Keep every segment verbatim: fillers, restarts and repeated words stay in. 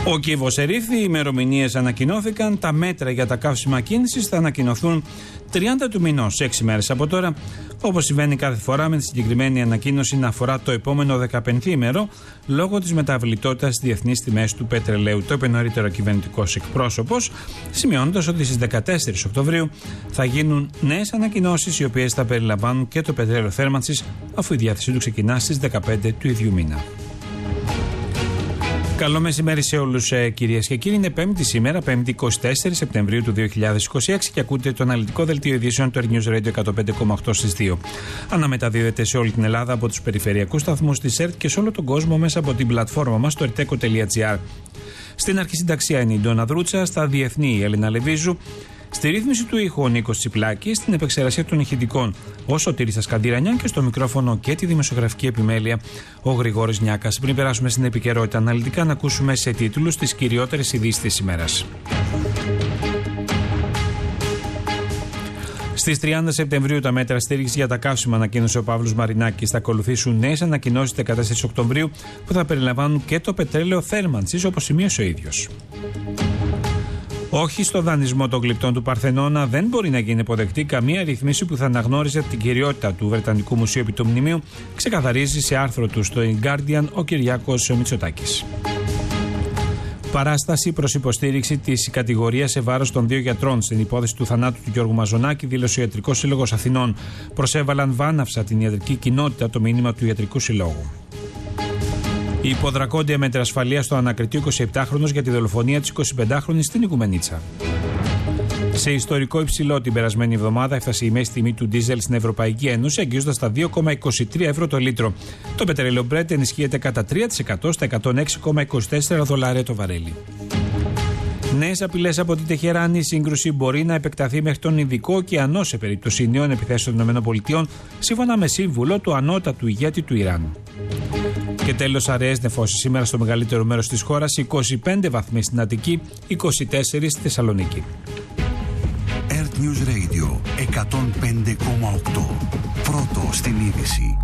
Ο κύβος ερήφθη, οι ημερομηνίες ανακοινώθηκαν. Τα μέτρα για τα καύσιμα κίνησης θα ανακοινωθούν τριάντα του μηνός, έξι μέρες από τώρα. Όπως συμβαίνει κάθε φορά, με τη συγκεκριμένη ανακοίνωση να αφορά το επόμενο δεκαπενθήμερο λόγω της μεταβλητότητας στις διεθνείς τιμές του πετρελαίου. Το είπε νωρίτερα ο κυβερνητικός εκπρόσωπος, σημειώνοντας ότι στις δεκατέσσερις Οκτωβρίου θα γίνουν νέες ανακοινώσεις, οι οποίες θα περιλαμβάνουν και το πετρέλαιο θέρμανσης, αφού η διάθεσή του ξεκινά στις δεκαπέντε του ίδιου μήνα. Καλό μεσημέρι σε όλους, ε, κυρίες και κύριοι. Είναι Πέμπτη σήμερα, Πέμπτη εικοστή τέταρτη Σεπτεμβρίου του δύο χιλιάδες είκοσι έξι, και ακούτε το αναλυτικό δελτίο ειδήσεων του Air News Radio εκατόν πέντε κόμμα οκτώ στις δύο. Αναμεταδίδεται σε όλη την Ελλάδα από τους περιφερειακούς σταθμούς της ΕΡΤ και σε όλο τον κόσμο μέσα από την πλατφόρμα μας, το ερτέκο τελεία τζι άρ. Στην αρχισυνταξία είναι η Ντόνα Δρούτσα, στα διεθνή η Έλληνα Λεβίζου. Στη ρύθμιση του ήχου ο Νίκος Τσιπλάκης, στην επεξεργασία των ηχητικών ο Σωτήρης Ασκαντηρανιάν και στο μικρόφωνο και τη δημοσιογραφική επιμέλεια ο Γρηγόρης Νιάκας. Πριν περάσουμε στην επικαιρότητα αναλυτικά, να ακούσουμε σε τίτλους τις κυριότερες ειδήσεις της ημέρας. Στις τριάντα Σεπτεμβρίου τα μέτρα στήριξης για τα καύσιμα ανακοίνωσε ο Παύλος Μαρινάκης. Θα ακολουθήσουν νέες ανακοινώσεις δεκατέσσερις Οκτωβρίου που θα περιλαμβάνουν και το πετρέλαιο θέρμανσης, όπως σημείωσε ο ίδιος. Όχι στο δανεισμό των γλυπτών του Παρθενώνα, δεν μπορεί να γίνει αποδεκτή καμία ρυθμίση που θα αναγνώριζε την κυριότητα του Βρετανικού Μουσείου επί του Μνημείου, ξεκαθαρίζει σε άρθρο του στο Guardian ο Κυριάκος Μητσοτάκης. Παράσταση προς υποστήριξη της κατηγορίας σε βάρος των δύο γιατρών στην υπόθεση του θανάτου του Γιώργου Μαζονάκη, δήλωσε ο Ιατρικός Σύλλογος Αθηνών. Προσέβαλαν βάναυσα την ιατρική κοινότητα το μήνυμα του Ιατρικού Συλλόγου. Η υποδρακόντια μέτρα ασφαλείας στο ανακριτή εικοσιεπτάχρονος για τη δολοφονία της εικοσιπεντάχρονης στην Οικουμενίτσα. Σε ιστορικό υψηλό την περασμένη εβδομάδα έφτασε η μέση τιμή του ντίζελ στην Ευρωπαϊκή Ένωση, αγγίζοντας τα δύο κόμμα είκοσι τρία ευρώ το λίτρο. Το πετρέλαιο Brent ενισχύεται κατά τρία τοις εκατό στα εκατόν έξι κόμμα είκοσι τέσσερα δολάρια το βαρέλι. Νέες απειλές από την Τεχεράνη. Η σύγκρουση μπορεί να επεκταθεί μέχρι τον Ινδικό ωκεανό σε περίπτωση νέων επιθέσεων των ΗΠΑ, σύμφωνα με σύμβουλο του ανώτατου ηγέτη του Ιράν. Και τέλος, αραιές νεφώσεις σήμερα στο μεγαλύτερο μέρος της χώρας, είκοσι πέντε βαθμοί στην Αττική, είκοσι τέσσερα στη Θεσσαλονίκη. Earth News Radio εκατόν πέντε κόμμα οκτώ. Πρώτο στην είδηση.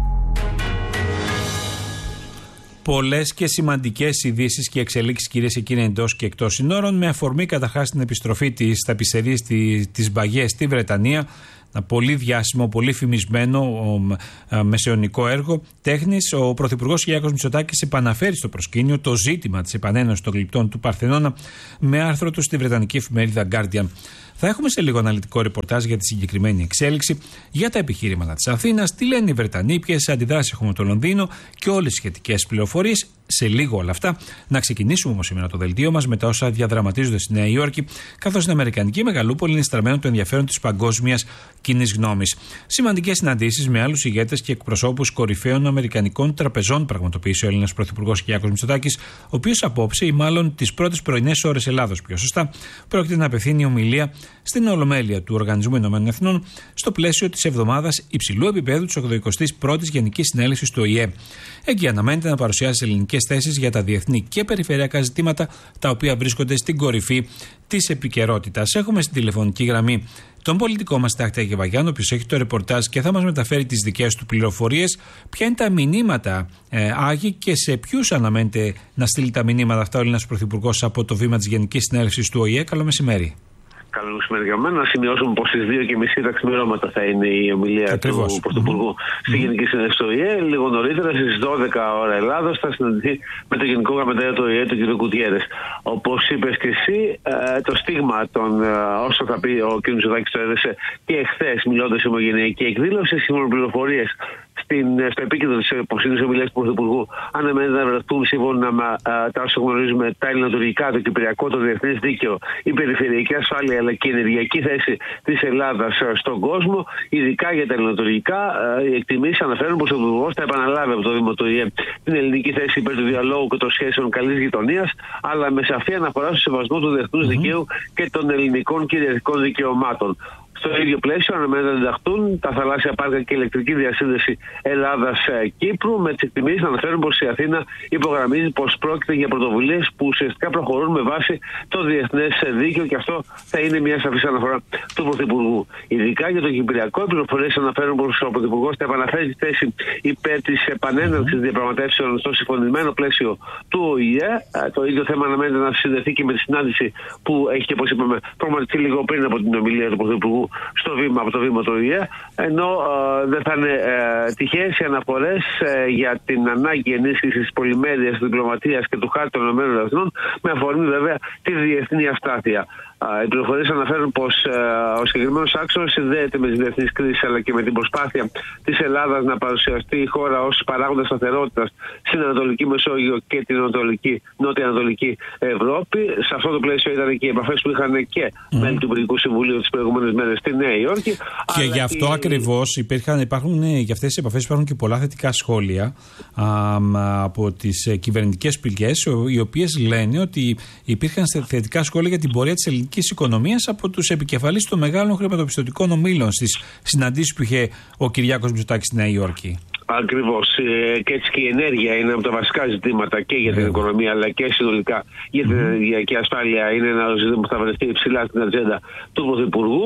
Πολλές και σημαντικές ειδήσεις και εξελίξεις, κυρίες και κύριοι, εντός και εκτός συνόρων, με αφορμή καταρχάς την επιστροφή της ταπισσερής της Μπαγιές στη Βρετανία. Ένα πολύ διάσημο, πολύ φημισμένο μεσαιωνικό έργο τέχνης. Ο Πρωθυπουργός Κυριάκος Μητσοτάκης επαναφέρει στο προσκήνιο το ζήτημα της επανένωσης των γλυπτών του Παρθενώνα με άρθρο του στη βρετανική εφημερίδα Guardian. Θα έχουμε σε λίγο αναλυτικό ρεπορτάζ για τη συγκεκριμένη εξέλιξη, για τα επιχείρηματα της Αθήνας, τι λένε οι Βρετανοί, ποιες αντιδράσεις έχουμε το Λονδίνο και όλες τις σχετικές πληροφορίες. Σε λίγο όλα αυτά. Να ξεκινήσουμε όμως σήμερα το δελτίο μας με τα όσα διαδραματίζονται στη Νέα Υόρκη, καθώς στην Αμερικανική μεγαλούπολη είναι στραμμένο το ενδιαφέρον της παγκόσμιας κοινής γνώμης. Σημαντικές συναντήσεις με άλλους ηγέτες και εκπροσώπους κορυφαίων αμερικανικών τραπεζών πραγματοποίησε ο Έλληνας Πρωθυπουργός Κυριάκος Μητσοτάκης, ο οποίος απόψε, ή μάλλον τις πρώτες πρωινές ώρες Ελλάδος πιο σωστά, πρόκειται να απευθύνει ομιλία στην Ολομέλεια του Οργανισμού Ηνωμένων Εθνών στο πλαίσιο της εβδομάδας υψηλού επίπεδου της ογδοηκοστής πρώτης Γενικής Συνέλευσης του Ο I Ε. Εκεί αναμένεται να παρουσιάσει ελληνικές θέσεις για τα διεθνή και περιφερειακά ζητήματα, τα οποία βρίσκονται στην κορυφή της επικαιρότητας. Έχουμε στην τηλεφωνική γραμμή τον πολιτικό μας Τάκη Αγεβαγιάννη, ο οποίος έχει το ρεπορτάζ και θα μας μεταφέρει τις δικές του πληροφορίες. Ποια είναι τα μηνύματα, ε, Άγη, και σε ποιους αναμένεται να στείλει τα μηνύματα αυτά ο Έλληνας Πρωθυπουργός από το βήμα της Γενικής Συνέλευσης του Ο I Ε. Καλό μεσημέρι. Καλό μεσημέρι για μένα. Να σημειώσουμε πως στις δύο και μισή τα ξημερώματα θα είναι η ομιλία Ακριβώς. του Πρωθυπουργού mm-hmm. στη Γενική Συνέλευση του Ο I Ε. Λίγο νωρίτερα, στις δώδεκα ώρα Ελλάδος, θα συναντηθεί με τον Γενικό Γραμματέα του Ο I Ε, τον κ. Κουτιέρες. Όπως είπες και εσύ, το στίγμα των όσο θα πει ο κ. Μητσοτάκης το έδεσε και εχθές, μιλώντας σε ομογενειακή εκδήλωση, σύμφωνα με πληροφορίες στην, στο επίκεντρο της υποψήφιας ομιλίας του Πρωθυπουργού, αναμένεται να βρεθούν σύμφωνα με τα όσα γνωρίζουμε τα ελληνοτουρκικά, το κυπριακό, το διεθνές δίκαιο, η περιφερειακή ασφάλεια αλλά και η ενεργειακή θέση της Ελλάδας στον κόσμο. Ειδικά για τα ελληνοτουρκικά, οι εκτιμήσεις αναφέρουν πως ο Πρωθυπουργός θα επαναλάβει από το Δήμο του Ο I Ε την ελληνική θέση υπέρ του διαλόγου και των σχέσεων καλής γειτονίας, αλλά με σαφή αναφορά στο σεβασμό του διεθνούς mm-hmm. δικαίου και των ελληνικών κυριαρχικών δικαιωμάτων. Στο ίδιο πλαίσιο αναμένεται να ενταχθούν τα θαλάσσια πάρκα και η ηλεκτρική διασύνδεση Ελλάδας-Κύπρου, με τις εκτιμήσεις να αναφέρουν πως η Αθήνα υπογραμμίζει πως πρόκειται για πρωτοβουλίες που ουσιαστικά προχωρούν με βάση το διεθνές δίκαιο, και αυτό θα είναι μια σαφής αναφορά του Πρωθυπουργού. Ειδικά για το Κυπριακό, οι πληροφορίες αναφέρουν πως ο Πρωθυπουργός θα επαναφέρει τη θέση υπέρ της επανέναρξης διαπραγματεύσεων στο συμφωνημένο πλαίσιο του Ο Η Ε. Το ίδιο θέμα αναμένεται να συνδεθεί και με τη συνάντηση που έχει, όπως είπαμε, προγραμματιστεί λίγο πριν από την ομιλία του Πρωθυπουργού στο βήμα, από το βήμα του Ο Η Ε. Ενώ ε, δεν θα είναι ε, τυχαίες οι αναφορές ε, για την ανάγκη ενίσχυσης της πολυμέρειας, της διπλωματίας και του χάρτη των ΗΠΑ, με αφορμή βέβαια τη διεθνή αστάθεια. Οι πληροφορίες αναφέρουν πως ο συγκεκριμένος άξονας συνδέεται με τις διεθνείς κρίσεις, αλλά και με την προσπάθεια της Ελλάδας να παρουσιαστεί η χώρα ως παράγοντα σταθερότητας στην Ανατολική Μεσόγειο και την Ανατολική, Νότια-Ανατολική Ευρώπη. Σε αυτό το πλαίσιο ήταν και οι επαφές που είχαν και mm. μέλη του Υπουργικού Συμβουλίου τις προηγούμενες μέρες στη Νέα Υόρκη. Και γι' αυτό και... ακριβώς υπάρχουν, για αυτές τις επαφές υπάρχουν και πολλά θετικά σχόλια α, από τις κυβερνητικές πηγές, οι οποίες λένε ότι υπήρχαν θετικά σχόλια για την πορεία της ελληνικής οικονομίας από τους επικεφαλείς των μεγάλων χρηματοπιστωτικών ομίλων στις συναντήσεις που είχε ο Κυριάκος Μητσοτάκης στη Νέα Υόρκη. Ακριβώς. Και έτσι και η ενέργεια είναι από τα βασικά ζητήματα και για την yeah. οικονομία, αλλά και συνολικά για την mm-hmm. ενεργειακή ασφάλεια. Είναι ένα ζήτημα που θα βρεθεί υψηλά στην ατζέντα του Πρωθυπουργού.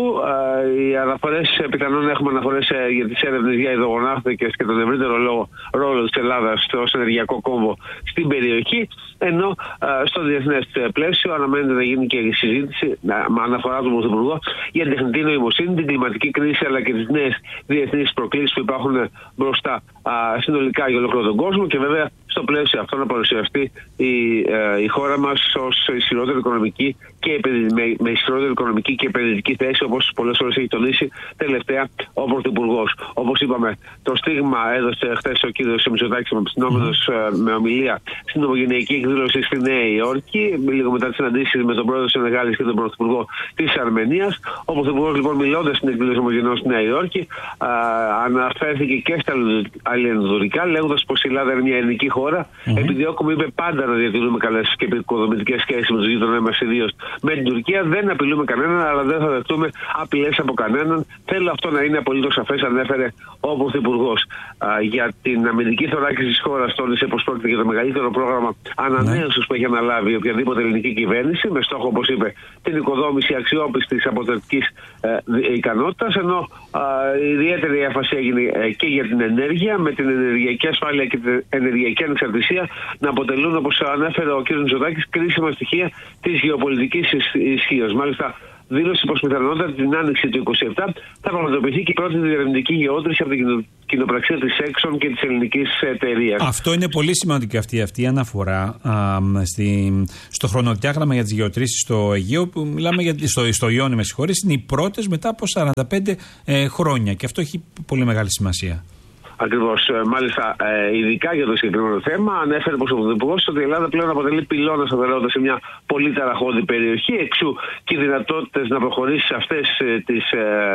Οι αναφορές, πιθανόν έχουμε αναφορές για τις έρευνες για υδρογονάνθρακες και τον ευρύτερο λόγο, ρόλο της Ελλάδας ως ενεργειακό κόμβο στην περιοχή. Ενώ στο διεθνές πλαίσιο αναμένεται να γίνει και η συζήτηση με αναφορά του Πρωθυπουργού για την τεχνητή νοημοσύνη, την κλιματική κρίση, αλλά και τις νέες διεθνείς προκλήσεις που υπάρχουν μπροστά α, συνολικά για ολόκληρο τον κόσμο, και βέβαια στο πλαίσιο αυτό να παρουσιαστεί η, ε, η χώρα μας ως ισχυρότερη οικονομική και με, με ισχυρότερη οικονομική και επενδυτική θέση, όπως πολλές φορές έχει τονίσει τελευταία ο Πρωθυπουργός. Όπως είπαμε, το στίγμα έδωσε χθες ο κ. Μητσοτάκης απευθυνόμενος mm. με ομιλία στην ομογενειακή εκδήλωση στη Νέα Υόρκη, λίγο μετά τις συναντήσεις με τον πρόεδρο της Σενεγάλης και τον πρωθυπουργό της Αρμενίας. Ο Πρωθυπουργός, λοιπόν, μιλώντας στην εκδήλωση ομογενεών στη Νέα Υόρκη, α, αναφέρθηκε και στα αλληλενδορικά, λέγοντας πως η Ελλάδα είναι μια ελληνική χώρα. Mm-hmm. Επιδιώκουμε, είπε, πάντα να διατηρούμε καλές και επικοδομητικές σχέσεις με τους γείτονές μας, ιδίως με την Τουρκία. Δεν απειλούμε κανέναν, αλλά δεν θα δεχτούμε απειλές από κανέναν. Θέλω αυτό να είναι απολύτως σαφές, ανέφερε ο Πρωθυπουργός. Για την αμυντική θωράκιση της χώρας, τόνισε πως πρόκειται για το μεγαλύτερο πρόγραμμα ανανέωσης mm-hmm. που έχει αναλάβει οποιαδήποτε ελληνική κυβέρνηση, με στόχο, όπως είπε, την οικοδόμηση αξιόπιστης αποτελεσματικής ε, ικανότητας. Ενώ ε, ιδιαίτερη έφαση έγινε ε, και για την ενέργεια, με την ενεργειακή ασφάλεια και την ενεργειακή ανεξαρτησία να αποτελούν, όπως ανέφερε ο κ. Μητσοτάκης, κρίσιμα στοιχεία της γεωπολιτικής ισχύως. Μάλιστα, δήλωσε πως πιθανότατα την άνοιξη του είκοσι επτά θα πραγματοποιηθεί και η πρώτη διερευνητική γεώτρηση από την κοινοπραξία της Exxon και της ελληνικής εταιρείας. Αυτό είναι πολύ σημαντικό, αυτή, αυτή η αναφορά α, στη, στο χρονοδιάγραμμα για τις γεωτρήσεις στο Αιγαίο, που μιλάμε για, στο, στο Ιόνιο, με συγχωρείς, είναι οι πρώτες μετά από σαράντα πέντε ε, χρόνια, και αυτό έχει πολύ μεγάλη σημασία. Ακριβώς. Μάλιστα, ε, ειδικά για το συγκεκριμένο θέμα, ανέφερε πως ο Πρωθυπουργός ότι η Ελλάδα πλέον αποτελεί πυλώνα σταθερότητα σε μια πολύ ταραχώδη περιοχή. Εξού και οι δυνατότητες να προχωρήσει σε αυτές ε, τις,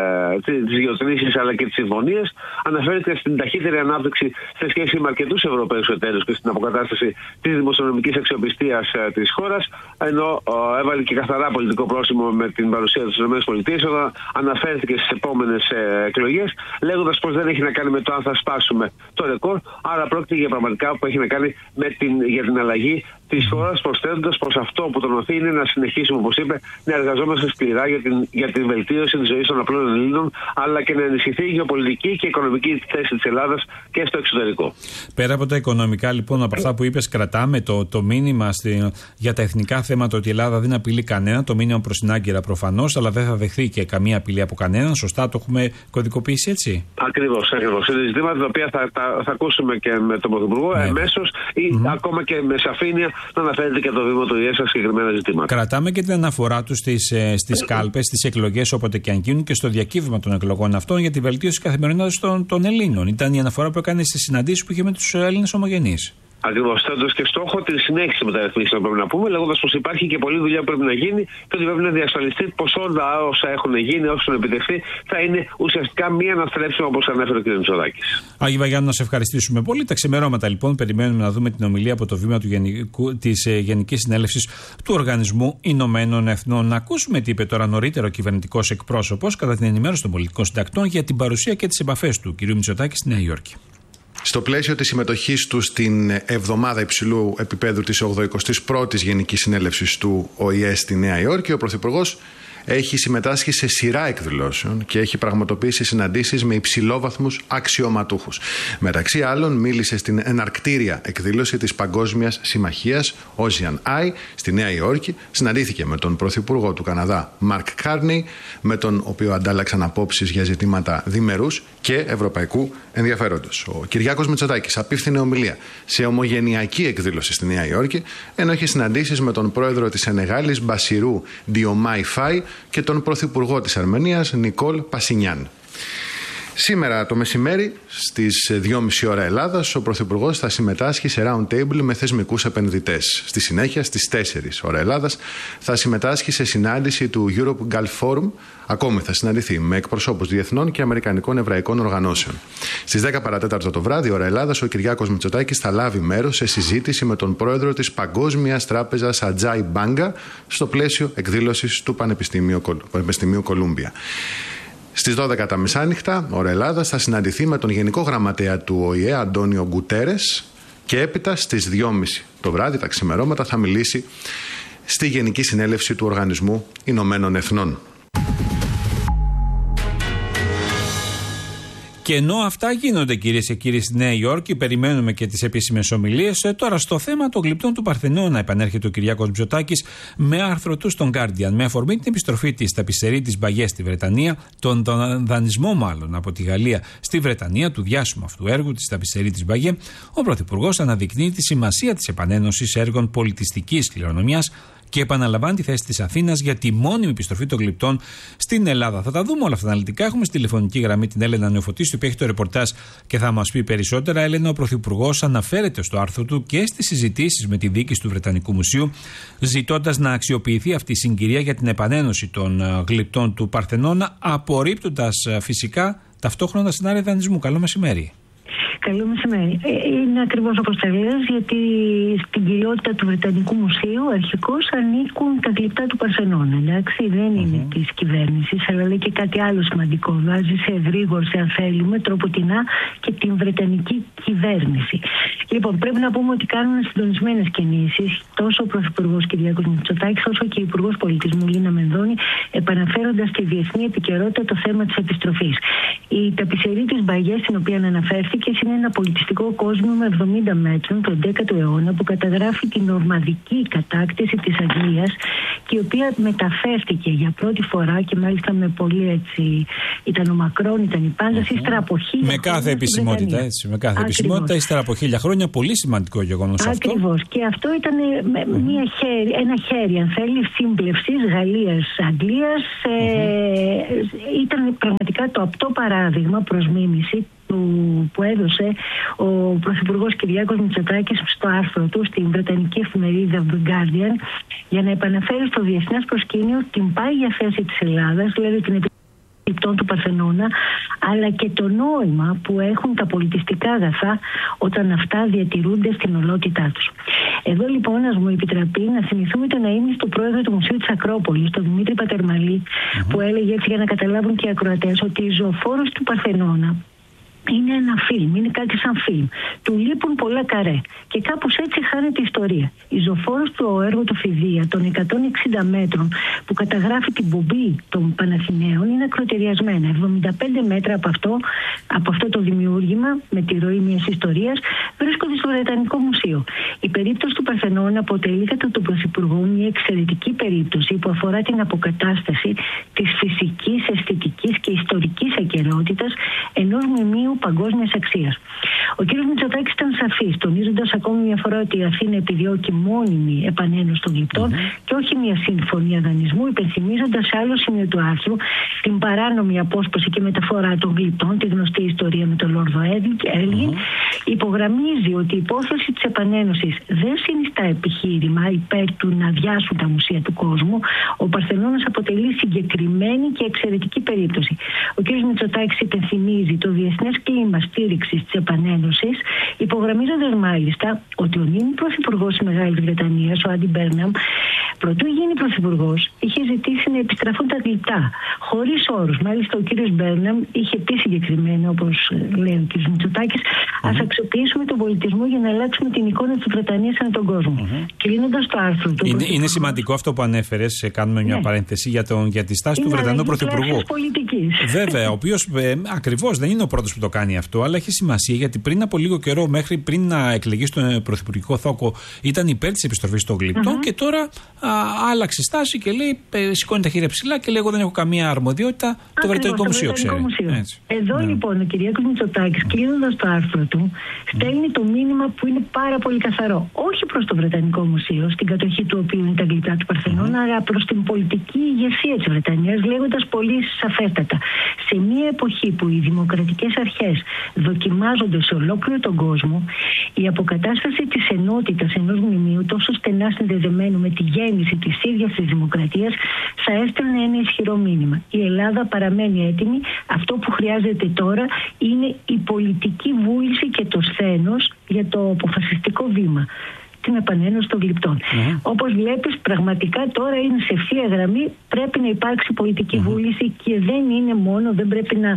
ε, τις γεωτρήσεις αλλά και τις συμφωνίες. Αναφέρεται στην ταχύτερη ανάπτυξη σε σχέση με αρκετούς Ευρωπαίους εταίρους και στην αποκατάσταση της δημοσιονομικής αξιοπιστίας ε, της χώρας. Ενώ ε, έβαλε και καθαρά πολιτικό πρόσημο με την παρουσία της ΗΠΑ όταν αναφέρθηκε στις επόμενες ε, εκλογές, λέγοντας πως δεν έχει να κάνει με το αν θα σπάσουμε το ρεκόρ, άρα πρόκειται για πραγματικά που έχει να κάνει με την, για την αλλαγή της χώρας, προσθέτοντας πως αυτό που τον οθεί είναι να συνεχίσουμε, όπως είπε, να εργαζόμαστε σκληρά για την, για την βελτίωση της ζωής των απλών Ελλήνων, αλλά και να ενισχυθεί η γεωπολιτική και οικονομική θέση της Ελλάδας και στο εξωτερικό. Πέρα από τα οικονομικά, λοιπόν, από αυτά που είπες, κρατάμε το, το μήνυμα στη, για τα εθνικά θέματα ότι η Ελλάδα δεν απειλεί κανένα, το μήνυμα προς την Άγκυρα προφανώς, αλλά δεν θα δεχθεί και καμία απειλή από κανέναν. Σωστά το έχουμε κωδικοποιήσει έτσι? Ακριβώς, ακριβώς. Είναι ζητήματα τα οποία θα, θα, θα ακούσουμε και με τον Πρωθυπουργό ναι. εμέσως ή mm-hmm. ακόμα και με σαφήνεια να αναφέρεται και το βήμα του ΙΕ σε συγκεκριμένα ζητήματα. Κρατάμε και την αναφορά του στις, στις κάλπες, στις εκλογές όποτε και αν γίνουν και στο διακύβευμα των εκλογών αυτών για τη βελτίωση της καθημερινότητας των, των Ελλήνων. Ήταν η αναφορά που έκανε στις συναντήσεις που είχε με τους Έλληνες ομογενείς. Ακριβώς, θέτοντας και στόχο τη συνέχιση μεταρρυθμίσεων, πρέπει να πούμε, λέγοντας πως υπάρχει και πολλή δουλειά που πρέπει να γίνει και ότι πρέπει να διασφαλιστεί πως όλα όσα έχουν γίνει, όσα έχουν επιτευχθεί, θα είναι ουσιαστικά μία αναστρέψιμο, όπως ανέφερε ο κ. Μητσοτάκης. Άγιε Βαγιάννου, να σε ευχαριστήσουμε πολύ. Τα ξημερώματα λοιπόν, περιμένουμε να δούμε την ομιλία από το βήμα του Γενικού, της ε, Γενικής Συνέλευσης του Οργανισμού Ηνωμένων Εθνών. Να ακούσουμε τι είπε τώρα νωρίτερο ο κυβερνητικός εκπρόσωπος κατά την ενημέρωση των πολιτικών συντακτών για την παρουσία και τις επαφές του κ. Μητσοτάκη στη Νέα Υόρκη. Στο πλαίσιο της συμμετοχής του στην εβδομάδα υψηλού επίπεδου της ογδοηκοστής πρώτης Γενικής Συνέλευσης του Ο Η Ε στη Νέα Υόρκη, ο Πρωθυπουργός έχει συμμετάσχει σε σειρά εκδηλώσεων και έχει πραγματοποιήσει συναντήσεις με υψηλόβαθμους αξιωματούχους. Μεταξύ άλλων, μίλησε στην εναρκτήρια εκδήλωση της Παγκόσμιας Συμμαχίας Ocean Eye στη Νέα Υόρκη. Συναντήθηκε με τον Πρωθυπουργό του Καναδά, Μαρκ Κάρνεϊ, με τον οποίο αντάλλαξαν απόψεις για ζητήματα διμερούς και ευρωπαϊκού ενδιαφέροντος. Ο Κυριάκος Μητσοτάκης απίφθινε ομιλία σε ομογενειακή εκδήλωση στη Νέα Υόρκη, ενώ είχε συναντήσεις με τον πρόεδρο της Σενεγάλης, Μπασιρού Ντιομάι Φάι, και τον Πρωθυπουργό της Αρμενίας, Νικόλ Πασινιάν. Σήμερα το μεσημέρι, στις δυόμιση ώρα Ελλάδας, ο Πρωθυπουργός θα συμμετάσχει σε round table με θεσμικούς επενδυτές. Στη συνέχεια, στις τέσσερις ώρα Ελλάδας, θα συμμετάσχει σε συνάντηση του Europe Gulf Forum. Ακόμη θα συναντηθεί με εκπροσώπους διεθνών και αμερικανικών εβραϊκών οργανώσεων. Στις δέκα παρά τέταρτο το βράδυ, ώρα Ελλάδας, ο Κυριάκος Μητσοτάκης θα λάβει μέρος σε συζήτηση με τον πρόεδρο της Παγκόσμιας Τράπεζας Ατζάι Μπάγκα στο πλαίσιο εκδήλωσης του Πανεπιστημίου Κολούμπια. Στις δώδεκα τα μεσάνυχτα, ώρα Ελλάδας, θα συναντηθεί με τον Γενικό Γραμματέα του Ο Η Ε, Αντώνιο Γκουτέρες, και έπειτα στις δυόμιση το βράδυ, τα ξημερώματα, θα μιλήσει στη Γενική Συνέλευση του Οργανισμού Ηνωμένων Εθνών. Και ενώ αυτά γίνονται, κυρίες και κύριοι, στη Νέα Υόρκη, περιμένουμε και τις επίσημες ομιλίες. Ε, τώρα, στο θέμα των γλυπτών του Παρθενώνα, επανέρχεται ο Κυριάκος Μητσοτάκης με άρθρο του στον Guardian. Με αφορμή την επιστροφή της ταπεισερή της Μπαγιέ στη Βρετανία, τον δανεισμό μάλλον από τη Γαλλία στη Βρετανία, του διάσημου αυτού έργου της ταπεισερή της Μπαγιέ, ο Πρωθυπουργός αναδεικνύει τη σημασία της επανένωσης έργων πολιτιστικής κληρονομιάς και επαναλαμβάνει τη θέση της Αθήνας για τη μόνιμη επιστροφή των γλυπτών στην Ελλάδα. Θα τα δούμε όλα αυτά αναλυτικά. Έχουμε στη τηλεφωνική γραμμή την Έλενα Νεοφωτίστου, που έχει το ρεπορτάζ και θα μας πει περισσότερα. Έλενα, ο Πρωθυπουργός αναφέρεται στο άρθρο του και στις συζητήσεις με τη διοίκηση του Βρετανικού Μουσείου, ζητώντας να αξιοποιηθεί αυτή η συγκυρία για την επανένωση των γλυπτών του Παρθενώνα, απορρίπτοντας φυσικά ταυτόχρονα σενάρια δανεισμού. Καλό μεσημέρι. Καλό μεσημέρι. Είναι ακριβώς όπως τα λες, γιατί στην κυριότητα του Βρετανικού Μουσείου αρχικώς ανήκουν τα γλυπτά του Παρθενώνα. Εντάξει, δεν είναι mm-hmm. της κυβέρνησης, αλλά λέει και κάτι άλλο σημαντικό. Βάζει σε ευρύγορση, αν θέλουμε, τροποτινά και την Βρετανική κυβέρνηση. Λοιπόν, πρέπει να πούμε ότι κάνουν συντονισμένες κινήσεις τόσο ο Πρωθυπουργός Κυριάκος Μητσοτάκης, όσο και η Υπουργός Πολιτισμού Λίνα Μενδώνη, επαναφέροντας στη διεθνή επικαιρότητα το θέμα της επιστροφής. Η ταπεισερή της Μπαγιέ, στην οποία αναφέρθηκε, είναι ένα πολιτιστικό κόσμο με εβδομήντα μέτρων του έντεκατου αιώνα που καταγράφει την νορμανδική κατάκτηση της Αγγλίας και η οποία μεταφέρθηκε για πρώτη φορά και μάλιστα με πολύ έτσι, ήταν ο Μακρόν, ήταν η Πάντας, ύστερα από χίλια με χρόνια. Κάθε επισημότητα, έτσι, με κάθε Ακριβώς. επισημότητα, ύστερα από χίλια χρόνια, πολύ σημαντικό γεγονός αυτό. Ακριβώς. Και αυτό ήταν mm-hmm. μια χέρι, ένα χέρι, αν θέλει, σύμπλευσης Γαλλίας-Αγγλίας. Mm-hmm. Ε, ήταν πραγματικά το απτό παράδειγμα προς μίμηση που έδωσε ο Πρωθυπουργός Κυριάκος Μητσοτάκης στο άρθρο του στην βρετανική εφημερίδα The Guardian, για να επαναφέρει στο διεθνές προσκήνιο την πάγια θέση της Ελλάδας, δηλαδή την γλυπτών του Παρθενώνα, αλλά και το νόημα που έχουν τα πολιτιστικά αγαθά όταν αυτά διατηρούνται στην ολότητά τους. Εδώ λοιπόν, ας μου επιτραπεί να θυμηθούμε τον αείμνηστο του πρόεδρο του Μουσείου της Ακρόπολης, τον Δημήτρη Πατερμαλή, mm-hmm. που έλεγε, έτσι για να καταλάβουν και οι ακροατές, ότι η ζωοφόρος του Παρθενώνα είναι ένα φιλμ, είναι κάτι σαν φιλμ. Του λείπουν πολλά καρέ. Και κάπως έτσι χάνεται η ιστορία. Η ζωοφόρος του έργου του Φιδία των εκατόν εξήντα μέτρων που καταγράφει την πομπή των Παναθηναίων είναι ακροτηριασμένα. εβδομήντα πέντε μέτρα από αυτό, από αυτό το δημιούργημα, με τη ροή μιας ιστορίας, βρίσκονται στο Βρετανικό Μουσείο. Η περίπτωση του Παρθενώνα αποτελεί κατά τον Πρωθυπουργό μια εξαιρετική περίπτωση που αφορά την αποκατάσταση της φυσικής, αισθητικής και ιστορικής ακεραιότητας ενός μνημείου παγκόσμιας αξίας. Ο κ. Μητσοτάκης ήταν σαφής, τονίζοντας ακόμη μια φορά ότι η Αθήνα επιδιώκει μόνιμη επανένωση των γλυπτών mm-hmm. και όχι μια συμφωνία δανεισμού, υπενθυμίζοντας σε άλλο σημείο του άρθρου την παράνομη απόσπαση και μεταφορά των γλυπτών, τη γνωστή ιστορία με τον Λόρδο Έλγιν. Mm-hmm. Υπογραμμίζει ότι η υπόθεση της επανένωσης δεν συνιστά επιχείρημα υπέρ του να διάσουν τα μουσεία του κόσμου. Ο Παρθενώνας αποτελεί συγκεκριμένη και εξαιρετική περίπτωση. Ο κ. Μητσοτάκης υπενθυμίζει το διεθνές κλίμα στήριξης της επανένωσης, υπογραμμίζοντας μάλιστα ότι ο νυν πρωθυπουργός της Μεγάλης Βρετανίας, ο Άντι Μπέρναμ, προτού γίνει πρωθυπουργός, είχε ζητήσει να επιστραφούν τα γλυπτά, χωρίς όρους. Μάλιστα, ο κ. Μπέρναμ είχε πει συγκεκριμένα, όπως λέει ο κ. Μητσοτάκης, mm-hmm. ας αξιοποιήσουμε τον πολιτισμό για να αλλάξουμε την εικόνα της Βρετανίας ανά τον κόσμο. Mm-hmm. Κλείνοντας το άρθρο του. Είναι, είναι σημαντικό αυτό που ανέφερες, κάνουμε μια ναι. παρένθεση για, τον, για τη στάση είναι του Βρετανού πρωθυπουργού. Βέβαια, ο οποίος ε, ακριβώς δεν είναι ο πρώτος που το κάνει αυτό, αλλά έχει σημασία γιατί πριν από λίγο καιρό, μέχρι πριν να εκλεγεί στον πρωθυπουργικό θόκο, ήταν υπέρ της επιστροφής των γλυπτών mm-hmm. και τώρα α, άλλαξε στάση και λέει, ε, σηκώνει τα χέρια ψηλά και λέει: εγώ δεν έχω καμία αρμοδιότητα. Το Βρετανικό Μουσείο ξέρει. Εδώ ναι. λοιπόν ο κ. Μητσοτάκης, κλείνοντας το άρθρο του, στέλνει mm. το μήνυμα που είναι πάρα πολύ καθαρό. Όχι προς το Βρετανικό Μουσείο, στην κατοχή του οποίου είναι τα γλυπτά του Παρθενώνα, mm. αλλά προς την πολιτική ηγεσία της Βρετανίας, λέγοντας πολύ σαφέστατα: σε μια εποχή που οι δημοκρατικές αρχές δοκιμάζονται σε ολόκληρο τον κόσμο, η αποκατάσταση της ενότητας ενός μνημείου τόσο στενά συνδεδεμένου με τη γέννηση της ίδιας της δημοκρατίας θα έστελνε ένα ισχυρό μήνυμα. Η Ελλάδα παραμένει έτοιμη. Αυτό που χρειάζεται τώρα είναι η πολιτική βούληση και το σθένος για το αποφασιστικό βήμα, την επανένωση των γλυπτών. Mm-hmm. Όπως βλέπεις, πραγματικά τώρα είναι σε ευθεία γραμμή. Πρέπει να υπάρξει πολιτική mm-hmm. βούληση και δεν είναι μόνο, δεν πρέπει να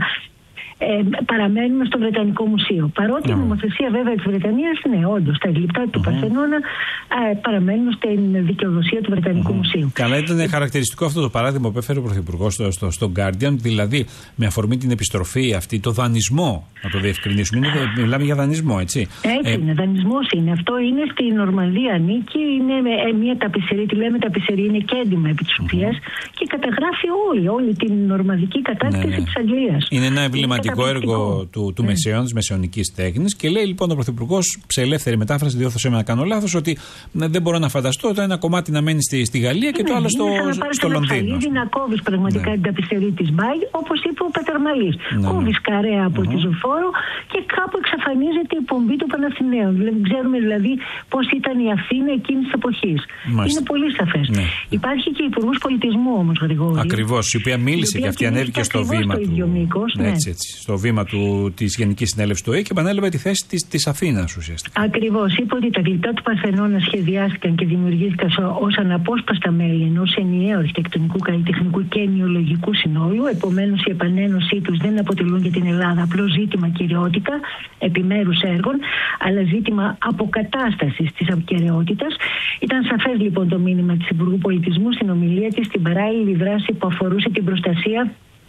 ε, παραμένουμε στο Βρετανικό Μουσείο. Παρότι mm-hmm. η νομοθεσία βέβαια της Βρετανίας, ναι, όντως, τα γλυπτά του mm-hmm. Παρθενώνα ε, παραμένουν στην δικαιοδοσία του Βρετανικού mm-hmm. Μουσείου. Καλά, ήταν ε, χαρακτηριστικό αυτό το παράδειγμα που έφερε ο Πρωθυπουργός στο, στο, στο Guardian, δηλαδή με αφορμή την επιστροφή αυτή, το δανεισμό, να το διευκρινίσουμε. Είναι, μιλάμε για δανεισμό, έτσι. Έτσι ε, είναι, δανεισμός είναι. Αυτό είναι στη Νορμανδία ανήκει, είναι ε, μια ταπεισερή, τη λέμε ταπεισερή, είναι κέντημα επί της ουσίας mm-hmm. και καταγράφει όλη, όλη την νορμανδική κατάκτηση ναι, ναι. της Αγγλίας. Είναι ένα εμβληματικό έργο του, του ναι. Μεσαίων, της μεσαιωνικής τέχνης, και λέει λοιπόν ο Πρωθυπουργός, σε ελεύθερη μετάφραση, διόρθωσέ με να κάνω λάθος, ότι ναι, δεν μπορώ να φανταστώ το ένα κομμάτι να μένει στη, στη Γαλλία και ναι, το άλλο στο, στο Λονδίνο. Είναι να κόβεις πραγματικά ναι. την ταπεισερή της Μπάι, όπως είπε ο Πατερμαλής. Ναι, κόβεις καρέα από mm-hmm. τη Ζωφόρο και κάπου εξαφανίζεται η πομπή του Παναθηναίου. Δηλαδή, ξέρουμε δηλαδή πώς ήταν η Αθήνα εκείνης της εποχής. Είναι πολύ σαφές. Ναι. Υπάρχει και υπουργός πολιτισμού όμως, Γρηγόρη. Ακριβώς, η οποία μίλησε και αυτή, ανέβηκε στο βήμα του. Μήκος, ναι. έτσι, έτσι, στο βήμα του της Γενικής Συνέλευσης του ΟΗΕ και επανέλαβε τη θέση της, της Αθήνας ουσιαστικά. Ακριβώς. Είπε ότι τα γλυπτά του Παρθενώνα σχεδιάστηκαν και δημιουργήθηκαν ως αναπόσπαστα μέλη ενός ενιαίου αρχιτεκτονικού, καλλιτεχνικού και ενοιολογικού συνόλου. Επομένως, η επανένωσή τους δεν αποτελούν για την Ελλάδα απλώς ζήτημα κυριότητα επιμέρους έργων, αλλά ζήτημα αποκατάστασης της ακεραιότητας. Ήταν σαφές λοιπόν το μήνυμα της Υπουργού Πολιτισμού στην ομιλία της, στην παράλληλη δράση που αφορούσε την προστασία